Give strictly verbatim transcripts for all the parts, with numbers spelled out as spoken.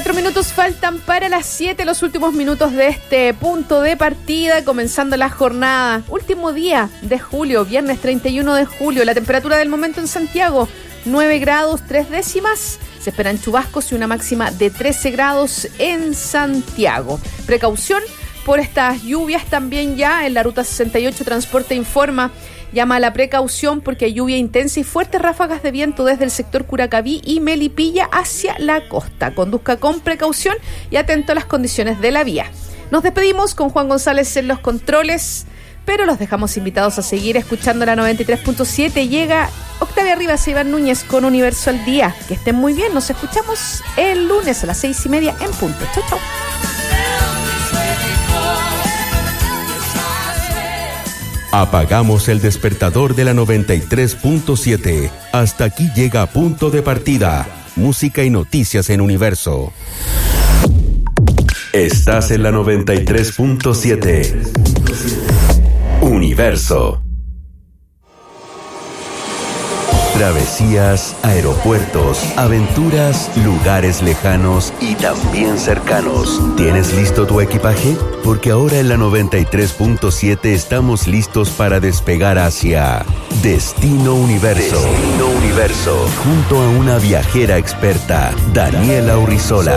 Cuatro minutos faltan para las siete, los últimos minutos de este punto de partida, comenzando la jornada. Último día de julio, viernes treinta y uno de julio. La temperatura del momento en Santiago, nueve grados, tres décimas. Se esperan chubascos y una máxima de trece grados en Santiago. Precaución por estas lluvias también ya en la ruta sesenta y ocho. Transporte informa, llama a la precaución porque hay lluvia intensa y fuertes ráfagas de viento desde el sector Curacaví y Melipilla hacia la costa. Conduzca con precaución y atento a las condiciones de la vía. Nos despedimos con Juan González en los controles, pero los dejamos invitados a seguir escuchando la noventa y tres punto siete. Llega Octavia Rivas e Iván Núñez con Universo al Día. Que estén muy bien, nos escuchamos el lunes a las seis y media en punto. Chau, chau. Apagamos el despertador de la noventa y tres punto siete. Hasta aquí llega Punto de Partida. Música y noticias en Universo. Estás en la noventa y tres punto siete. Universo. Travesías, aeropuertos, aventuras, lugares lejanos y también cercanos. ¿Tienes listo tu equipaje? Porque ahora en la noventa y tres punto siete estamos listos para despegar hacia Destino Universo. Destino Universo. Junto a una viajera experta, Daniela Urrizola.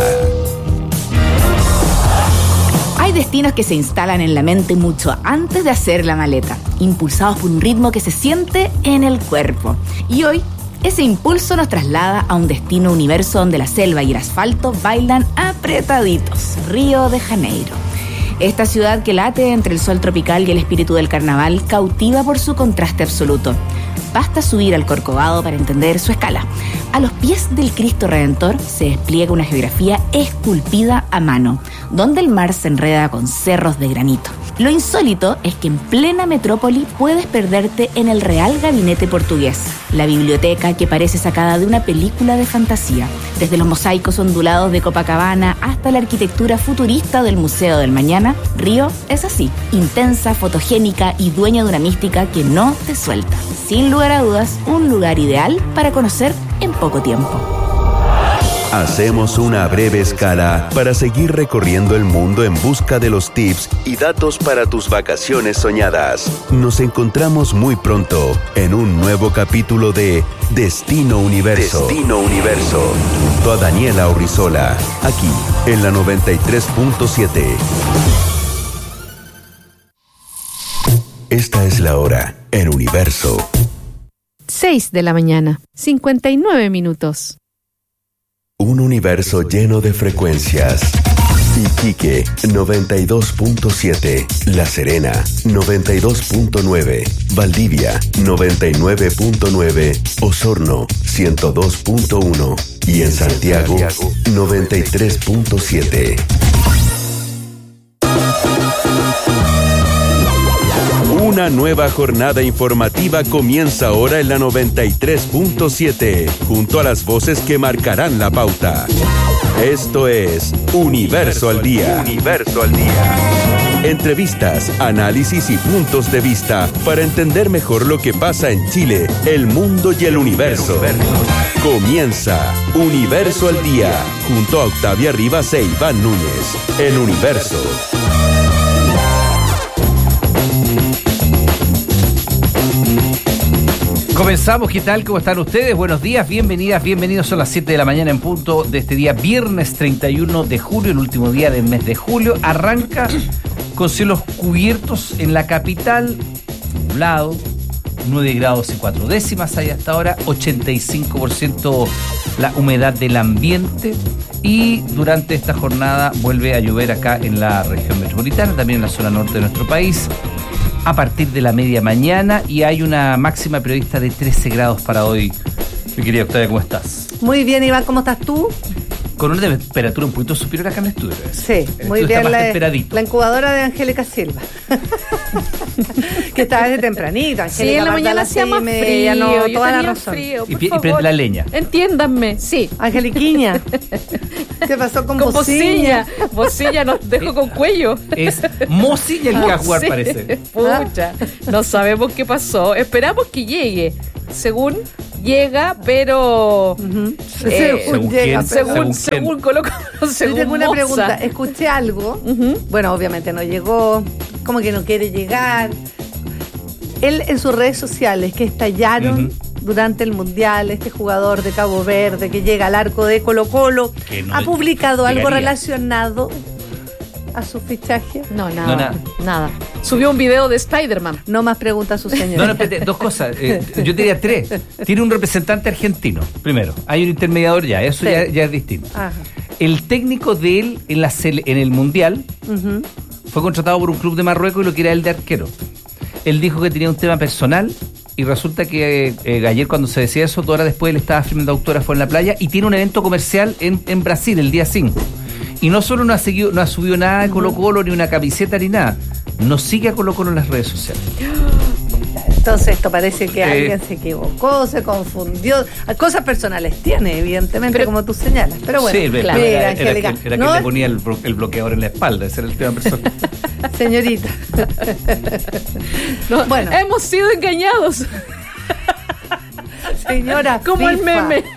Hay destinos que se instalan en la mente mucho antes de hacer la maleta, impulsados por un ritmo que se siente en el cuerpo. Y hoy, ese impulso nos traslada a un destino universo donde la selva y el asfalto bailan apretaditos, Río de Janeiro. Esta ciudad que late entre el sol tropical y el espíritu del carnaval cautiva por su contraste absoluto. Basta subir al Corcovado para entender su escala. A los pies del Cristo Redentor se despliega una geografía esculpida a mano, donde el mar se enreda con cerros de granito. Lo insólito es que en plena metrópoli puedes perderte en el Real Gabinete Portugués, la biblioteca que parece sacada de una película de fantasía. Desde los mosaicos ondulados de Copacabana hasta la arquitectura futurista del Museo del Mañana, Río es así, intensa, fotogénica y dueña de una mística que no te suelta. Sin lugar a dudas, un lugar ideal para conocer en poco tiempo. Hacemos una breve escala para seguir recorriendo el mundo en busca de los tips y datos para tus vacaciones soñadas. Nos encontramos muy pronto en un nuevo capítulo de Destino Universo. Destino Universo. Junto a Daniela Urrizola, aquí en la noventa y tres punto siete. Esta es la hora en Universo. seis de la mañana, cincuenta y nueve minutos. Un universo lleno de frecuencias. Iquique, noventa y dos punto siete. La Serena, noventa y dos punto nueve. Valdivia, noventa y nueve punto nueve. Osorno, ciento dos punto uno. Y en Santiago, noventa y tres punto siete. Una nueva jornada informativa comienza ahora en la noventa y tres punto siete, junto a las voces que marcarán la pauta. Esto es Universo al Día. Universo al Día. Entrevistas, análisis y puntos de vista para entender mejor lo que pasa en Chile, el mundo y el universo. Comienza Universo al Día, junto a Octavia Rivas e Iván Núñez, en Universo. Comenzamos, ¿qué tal? ¿Cómo están ustedes? Buenos días, bienvenidas, bienvenidos. Son las siete de la mañana en punto de este día, viernes treinta y uno de julio, el último día del mes de julio. Arranca con cielos cubiertos en la capital, nublado, nueve grados y cuatro décimas hay hasta ahora, ochenta y cinco por ciento la humedad del ambiente. Y durante esta jornada vuelve a llover acá en la región metropolitana, también en la zona norte de nuestro país, a partir de la media mañana, y hay una máxima prevista de trece grados para hoy. Mi querida Octavia, ¿cómo estás? Muy bien, Iván, ¿cómo estás tú? Con una temperatura un poquito superior acá en el estudio. Sí, muy bien. Está más la, temperadito. La incubadora de Angélica Silva. Que está desde tempranito. Angélica, sí, en la mañana hacía más frío. No, yo toda la tenía razón. Frío, y, y prende la leña. Entiéndanme, sí. Angeliquiña. ¿Qué pasó con, con Bocilla? Bocilla nos dejó con cuello. Es Mocilla el que va a jugar, parece. Pucha, no sabemos qué pasó. Esperamos que llegue. Según llega, pero Uh-huh. eh, según según llega, quién, pero- según, según según Colo Colo, Yo según tengo una Moza. pregunta. Escuché algo. Ujú. Bueno, obviamente no llegó. Como que no quiere llegar. Él en sus redes sociales que estallaron Ujú. durante el Mundial, este jugador de Cabo Verde que llega al arco de Colo Colo, Que no ha publicado algo llegaría. relacionado a su fichaje. No, nada, No, nada. nada. Subió un video de Spider-Man. No más preguntas a su señor. No, no, espérate, dos cosas. Eh, yo te diría tres. Tiene un representante argentino, primero. Hay un intermediador ya, eso Sí. ya, ya es distinto. Ajá. El técnico de él en, la sele- en el Mundial Ujú. fue contratado por un club de Marruecos y lo quería él de arquero. Él dijo que tenía un tema personal y resulta que eh, ayer cuando se decía eso, dos horas después él estaba firmando autógrafo en la playa y tiene un evento comercial en, en Brasil el día cinco. Y no solo no ha seguido, no ha subido nada de Colo Colo, ni una camiseta, ni nada. No sigue a Colo Colo en las redes sociales. Entonces esto parece que Eh. alguien se equivocó, se confundió. Cosas personales tiene, evidentemente, Pero- como tú señalas. Pero bueno, sí, claro. mira, era, era Angélica, que, era no, que le ponía el, blo- el bloqueador en la espalda, ese era el tema personal. señorita. No, Bueno. hemos sido engañados, Señora como el FIFA. meme.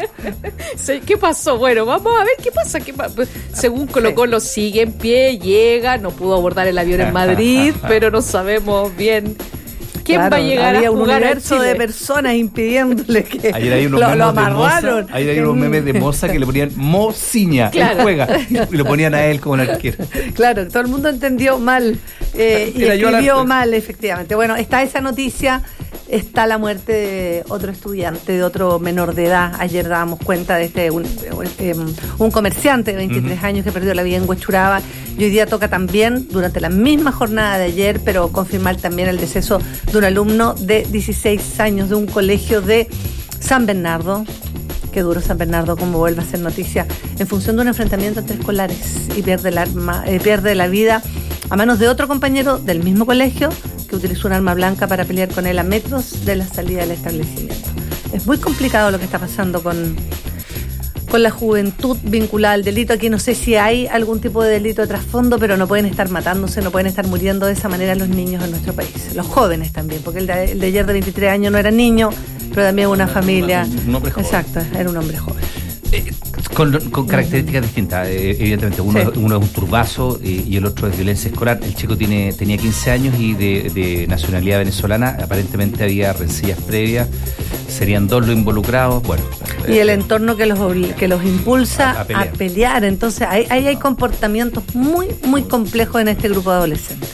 Sí, ¿qué pasó? Bueno, vamos a ver qué pasa. ¿Qué pa- Según Colo Colo sigue en pie, llega, no pudo abordar el avión en Madrid, pero no sabemos bien quién Claro, va a llegar había a un jugar a universo Chile. de personas impidiéndole que Ayer hay unos lo, memes lo de amarraron. Moza, ayer hay unos memes de Moza que le ponían Mociña, Claro. él juega, y lo ponían a él como un arquero. Claro, todo el mundo entendió mal eh, y Era yo escribió la- mal, efectivamente. Bueno, está esa noticia, está la muerte de otro estudiante, de otro menor de edad. Ayer dábamos cuenta de este un, un, eh, un comerciante de veintitrés Ujú. años que perdió la vida en Huechuraba. Y hoy día toca también, durante la misma jornada de ayer, pero confirmar también el deceso de un alumno de dieciséis años de un colegio de San Bernardo. Qué duro San Bernardo, como vuelve a ser noticia, en función de un enfrentamiento entre escolares y pierde el arma, eh, pierde la vida a manos de otro compañero del mismo colegio que utilizó un arma blanca para pelear con él a metros de la salida del establecimiento. Es muy complicado lo que está pasando con, con la juventud vinculada al delito. Aquí no sé si hay algún tipo de delito de trasfondo, pero no pueden estar matándose, no pueden estar muriendo de esa manera los niños en nuestro país. Los jóvenes también, porque el de, el de ayer de veintitrés años no era niño, pero también una familia. Un hombre joven. Exacto, era un hombre joven. Eh, con, con características distintas, eh, evidentemente. Uno, Sí. es, uno es un turbazo eh, y el otro es violencia escolar. El chico tiene tenía quince años y de, de nacionalidad venezolana. Aparentemente había rencillas previas. Serían dos los involucrados. Bueno. Y el eh, entorno que los obli- que los impulsa A- a a pelear. pelear. Entonces, ahí, ahí hay comportamientos muy, muy complejos en este grupo de adolescentes.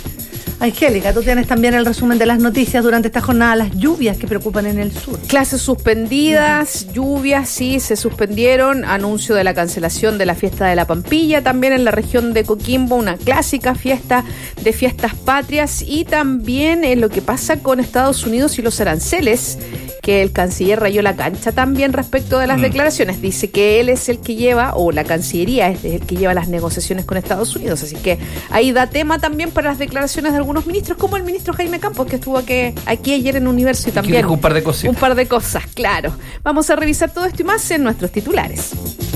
Angélica, tú tienes también el resumen de las noticias durante esta jornada, las lluvias que preocupan en el sur. Clases suspendidas, lluvias, sí, se suspendieron. Anuncio de la cancelación de la fiesta de la Pampilla, también en la región de Coquimbo, una clásica fiesta de fiestas patrias. Y también en lo que pasa con Estados Unidos y los aranceles, que el canciller rayó la cancha también respecto de las Mm. declaraciones. Dice que él es el que lleva, o la Cancillería es el que lleva las negociaciones con Estados Unidos. Así que ahí da tema también para las declaraciones de algunos ministros, como el ministro Jaime Campos, que estuvo aquí, aquí ayer en Universo y también dijo un par de cositas. un par de cosas, claro. Vamos a revisar todo esto y más en nuestros titulares.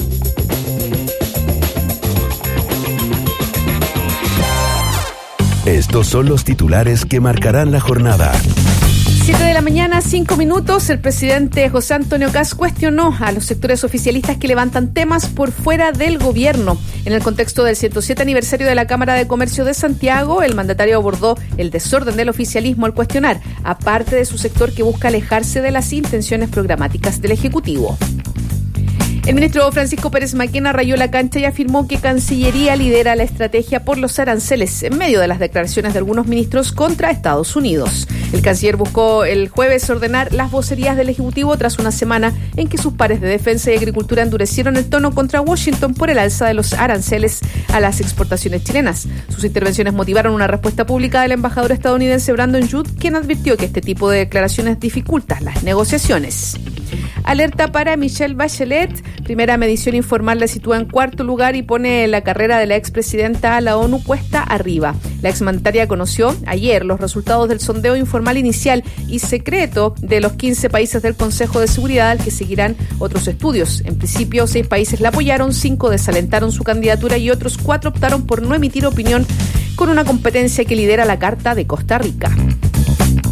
Estos son los titulares que marcarán la jornada. siete de la mañana, cinco minutos. El presidente José Antonio Kast cuestionó a los sectores oficialistas que levantan temas por fuera del gobierno. En el contexto del ciento siete aniversario de la Cámara de Comercio de Santiago, el mandatario abordó el desorden del oficialismo al cuestionar, aparte de su sector que busca alejarse de las intenciones programáticas del Ejecutivo. El ministro Francisco Pérez Maquena rayó la cancha y afirmó que Cancillería lidera la estrategia por los aranceles en medio de las declaraciones de algunos ministros contra Estados Unidos. El canciller buscó el jueves ordenar las vocerías del Ejecutivo tras una semana en que sus pares de Defensa y Agricultura endurecieron el tono contra Washington por el alza de los aranceles a las exportaciones chilenas. Sus intervenciones motivaron una respuesta pública del embajador estadounidense Brandon Judd, quien advirtió que este tipo de declaraciones dificulta las negociaciones. Alerta para Michelle Bachelet. Primera medición informal la sitúa en cuarto lugar y pone la carrera de la expresidenta a la ONU cuesta arriba. La exmandataria conoció ayer los resultados del sondeo informal inicial y secreto de los quince países del Consejo de Seguridad, al que seguirán otros estudios. En principio, seis países la apoyaron, cinco desalentaron su candidatura y otros cuatro optaron por no emitir opinión, con una competencia que lidera la Carta de Costa Rica.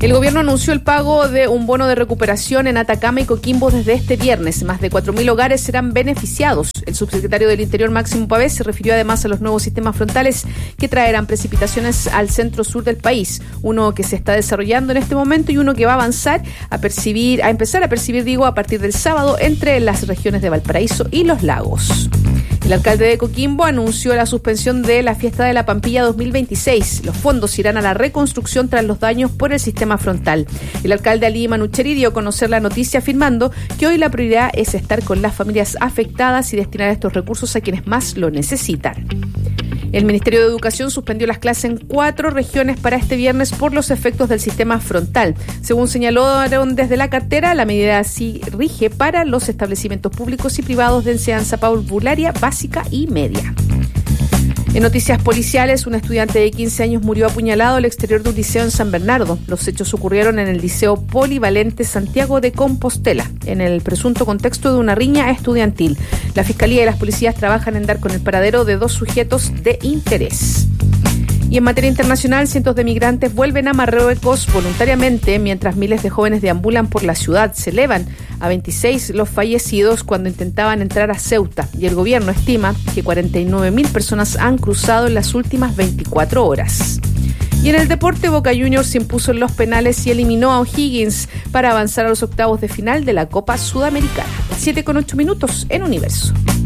El gobierno anunció el pago de un bono de recuperación en Atacama y Coquimbo desde este viernes. Más de cuatro mil hogares serán beneficiados. El subsecretario del Interior, Máximo Pavés, se refirió además a los nuevos sistemas frontales que traerán precipitaciones al centro-sur del país. Uno que se está desarrollando en este momento y uno que va a avanzar a percibir, a empezar a percibir, digo, a partir del sábado entre las regiones de Valparaíso y Los Lagos. El alcalde de Coquimbo anunció la suspensión de la Fiesta de la Pampilla dos mil veintiséis. Los fondos irán a la reconstrucción tras los daños por el sistema frontal. El alcalde Ali Manucheri dio a conocer la noticia afirmando que hoy la prioridad es estar con las familias afectadas y destinar estos recursos a quienes más lo necesitan. El Ministerio de Educación suspendió las clases en cuatro regiones para este viernes por los efectos del sistema frontal. Según señalaron desde la cartera, la medida así rige para los establecimientos públicos y privados de enseñanza parvularia, básica y media. En noticias policiales, un estudiante de quince años murió apuñalado al exterior de un liceo en San Bernardo. Los hechos ocurrieron en el Liceo Polivalente Santiago de Compostela, en el presunto contexto de una riña estudiantil. La Fiscalía y las policías trabajan en dar con el paradero de dos sujetos de interés. Y en materia internacional, cientos de migrantes vuelven a Marruecos voluntariamente, mientras miles de jóvenes deambulan por la ciudad. Se elevan a veintiséis los fallecidos cuando intentaban entrar a Ceuta, y el gobierno estima que cuarenta y nueve mil personas han cruzado en las últimas veinticuatro horas. Y en el deporte, Boca Juniors se impuso en los penales y eliminó a O'Higgins para avanzar a los octavos de final de la Copa Sudamericana. siete con ocho minutos en Universo.